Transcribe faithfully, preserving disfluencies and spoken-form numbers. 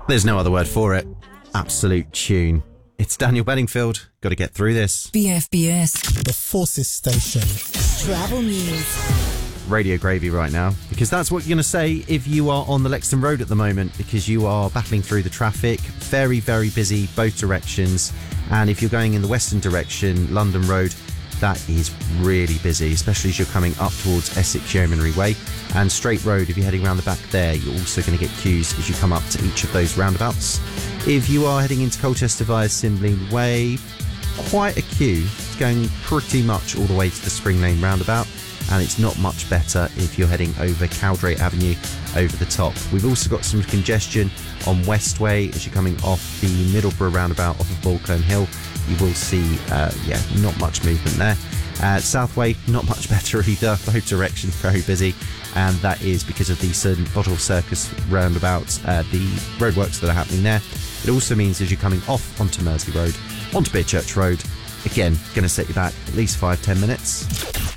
There's no other word for it. Absolute tune. It's Daniel Bedingfield. Got to get through this. B F B S. The Forces Station. Travel news. Radio gravy right now, because that's what you're going to say if you are on the Lexington Road at the moment, because you are battling through the traffic. Very, very busy both directions. And if you're going in the western direction, London Road, that is really busy, especially as you're coming up towards Essex Yeomanry Way. And Straight Road, if you're heading around the back there, you're also going to get queues as you come up to each of those roundabouts. If you are heading into Colchester via Cymbeline Way, quite a queue. It's going pretty much all the way to the Spring Lane roundabout, and it's not much better if you're heading over Cowdray Avenue over the top. We've also got some congestion on Westway as you're coming off the Middleborough roundabout off of Balcombe Hill. You will see, uh, yeah, not much movement there. Uh, Southway, not much better either. Both directions very busy, and that is because of the St Bottle Circus roundabout, uh, the roadworks that are happening there. It also means as you're coming off onto Mersey Road, onto Beerchurch Road, again, going to set you back at least five, ten minutes.